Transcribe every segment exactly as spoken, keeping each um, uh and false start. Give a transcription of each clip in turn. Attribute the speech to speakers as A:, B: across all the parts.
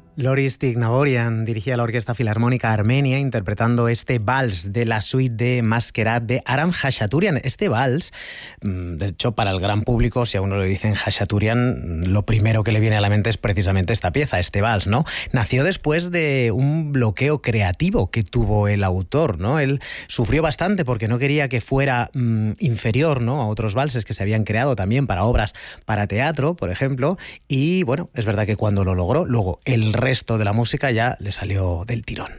A: Loris Tignaborian dirigía la Orquesta Filarmónica Armenia interpretando este vals de la suite de Masquerade de Aram Khachaturian. Este vals, de hecho, para el gran público, si a uno le dicen Khachaturian, lo primero que le viene a la mente es precisamente esta pieza, este vals, ¿no? Nació después de un bloqueo creativo que tuvo el autor, ¿no? Él sufrió bastante porque no quería que fuera mmm, inferior, ¿no?, a otros valses que se habían creado también para obras para teatro, por ejemplo, y bueno, es verdad que cuando lo logró, luego el resto de la música ya le salió del tirón.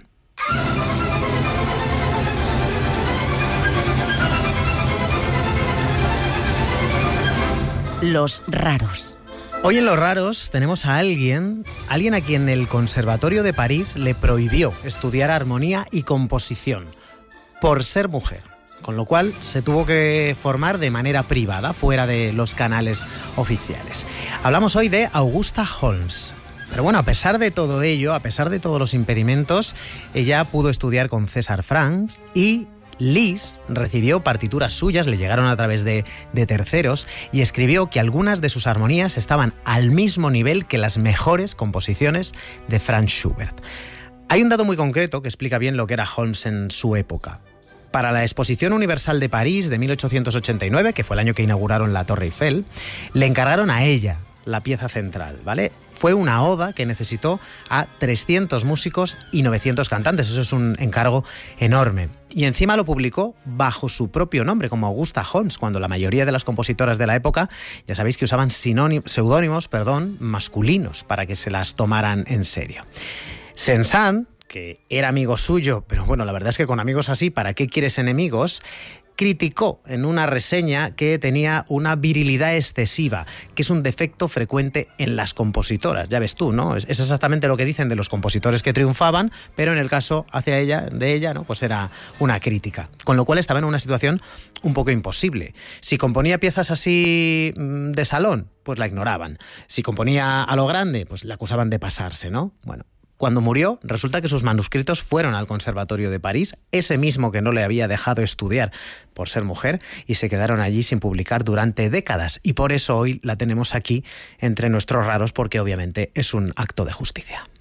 B: Los raros.
A: Hoy en Los Raros tenemos a alguien, alguien a quien el Conservatorio de París le prohibió estudiar armonía y composición por ser mujer, con lo cual se tuvo que formar de manera privada, fuera de los canales oficiales. Hablamos hoy de Augusta Holmes. Pero bueno, a pesar de todo ello, a pesar de todos los impedimentos, ella pudo estudiar con César Franck y Liszt recibió partituras suyas, le llegaron a través de, de terceros, y escribió que algunas de sus armonías estaban al mismo nivel que las mejores composiciones de Franz Schubert. Hay un dato muy concreto que explica bien lo que era Holmes en su época. Para la Exposición Universal de París de mil ochocientos ochenta y nueve, que fue el año que inauguraron la Torre Eiffel, le encargaron a ella la pieza central, ¿vale? Fue una oda que necesitó a trescientos músicos y novecientos cantantes. Eso es un encargo enorme. Y encima lo publicó bajo su propio nombre, como Augusta Holmes, cuando la mayoría de las compositoras de la época, ya sabéis que usaban seudónimos, perdón, masculinos para que se las tomaran en serio. Saint-Saëns, que era amigo suyo, pero bueno, la verdad es que con amigos así, ¿para qué quieres enemigos?, criticó en una reseña que tenía una virilidad excesiva, que es un defecto frecuente en las compositoras. Ya ves tú, ¿no? Es, es exactamente lo que dicen de los compositores que triunfaban, pero en el caso hacia ella, de ella, ¿no?, pues era una crítica. Con lo cual estaba en una situación un poco imposible. Si componía piezas así de salón, pues la ignoraban. Si componía a lo grande, pues la acusaban de pasarse, ¿no? Bueno. Cuando murió, resulta que sus manuscritos fueron al Conservatorio de París, ese mismo que no le había dejado estudiar por ser mujer, y se quedaron allí sin publicar durante décadas. Y por eso hoy la tenemos aquí entre nuestros raros, porque obviamente es un acto de justicia.